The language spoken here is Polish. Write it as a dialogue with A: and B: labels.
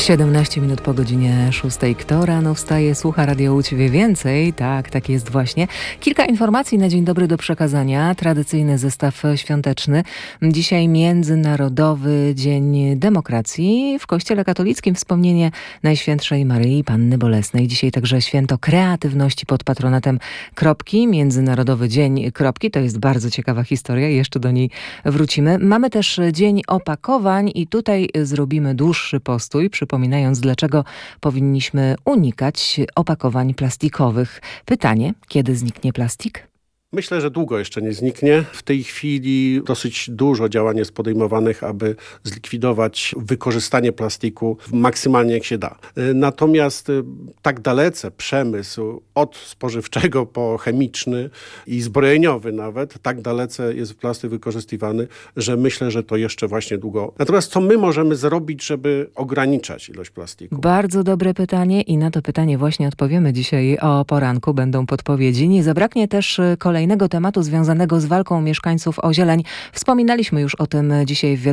A: 17 minut po godzinie 6. Kto rano wstaje, słucha Radio Łódź wie więcej. Tak jest właśnie. Kilka informacji na dzień dobry do przekazania. Tradycyjny zestaw świąteczny. Dzisiaj Międzynarodowy Dzień Demokracji. W Kościele Katolickim wspomnienie Najświętszej Maryi Panny Bolesnej. Dzisiaj także święto kreatywności pod patronatem Kropki. Międzynarodowy Dzień Kropki. To jest bardzo ciekawa historia. Jeszcze do niej wrócimy. Mamy też Dzień Opakowań i tutaj zrobimy dłuższy postój, przypominając, dlaczego powinniśmy unikać opakowań plastikowych. Pytanie, kiedy zniknie plastik?
B: Myślę, że długo jeszcze nie zniknie. W tej chwili dosyć dużo działań jest podejmowanych, aby zlikwidować wykorzystanie plastiku maksymalnie jak się da. Natomiast tak dalece przemysł od spożywczego po chemiczny i zbrojeniowy nawet, tak dalece jest plastik wykorzystywany, że myślę, że to jeszcze właśnie długo. Natomiast co my możemy zrobić, żeby ograniczać ilość plastiku?
A: Bardzo dobre pytanie i na to pytanie właśnie odpowiemy dzisiaj o poranku. Będą podpowiedzi. Nie zabraknie też kolejnego tematu związanego z walką mieszkańców o zieleń. Wspominaliśmy już o tym dzisiaj w